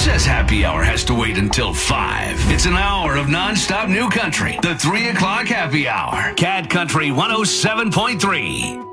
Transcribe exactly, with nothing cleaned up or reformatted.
says happy hour has to wait until five? It's an hour of nonstop new country. The three o'clock happy hour. Cat Country one oh seven point three.